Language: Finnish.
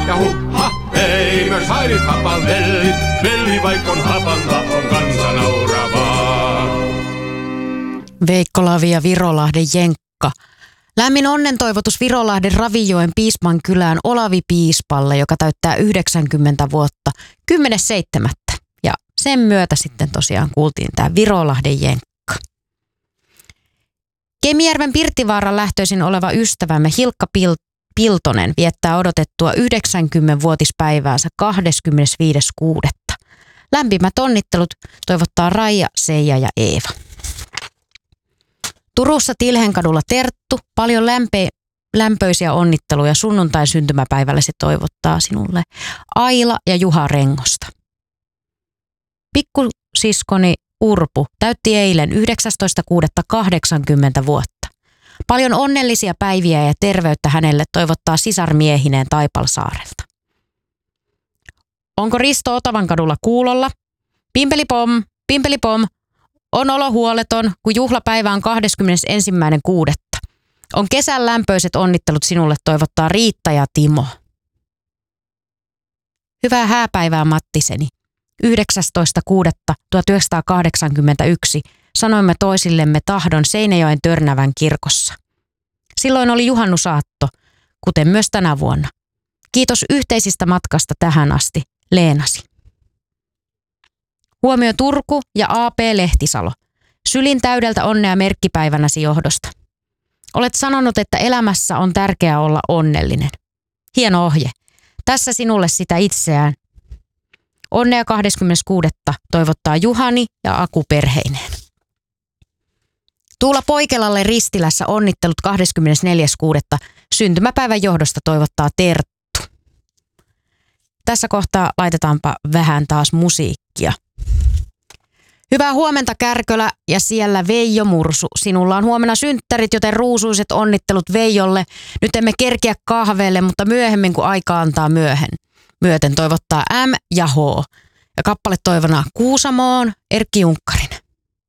ja hupha, hei myös Hairit Hapan vellit. Velli vaikon hapanta on kansa nauravaa. Veikko Lavi ja Virolahden Jenkka. Lämmin onnentoivotus Virolahden Ravijoen Piisman kylään Olavi Piispalle, joka täyttää 90 vuotta 10.7. Ja sen myötä sitten tosiaan kuultiin tämä Virolahden Jenkka. Kemijärven Pirttivaaran lähtöisin oleva ystävämme Hilkka Piltonen viettää odotettua 90-vuotispäiväänsä 25.6. Lämpimät onnittelut toivottaa Raija, Seija ja Eeva. Turussa Tilhenkadulla Terttu, paljon lämpöisiä onnitteluja sunnuntain syntymäpäivälle se toivottaa sinulle Aila ja Juha Rengosta. Pikkusiskoni Urpu täytti eilen 19.6.80 vuotta. Paljon onnellisia päiviä ja terveyttä hänelle toivottaa sisarmiehineen Taipalsaarelta. Onko Risto Otavankadulla kuulolla? Pimpelipom, pimpelipom. On olo huoleton, kun juhlapäivä on 21.6. On kesän lämpöiset onnittelut sinulle toivottaa Riitta ja Timo. Hyvää hääpäivää Mattiseni. 19.6.1981 sanoimme toisillemme tahdon Seinäjoen Törnävän kirkossa. Silloin oli juhannusaatto, kuten myös tänä vuonna. Kiitos yhteisistä matkasta tähän asti, Leenasi. Huomio Turku ja A.P. Lehtisalo. Sylin täydeltä onnea merkkipäivänäsi johdosta. Olet sanonut, että elämässä on tärkeää olla onnellinen. Hieno ohje. Tässä sinulle sitä itseään. Onnea 26. toivottaa Juhani ja Aku perheineen. Tuula Poikelalle Ristilässä onnittelut 24.6. syntymäpäivän johdosta toivottaa Terttu. Tässä kohtaa laitetaanpa vähän taas musiikkia. Hyvää huomenta Kärkölä ja siellä Veijo Mursu. Sinulla on huomenna synttärit, joten ruusuiset onnittelut Veijolle. Nyt emme kerkiä kahveelle, mutta myöhemmin kun aika antaa myöten toivottaa M ja H. Ja kappale toivona Kuusamoon Erkki Junkkari.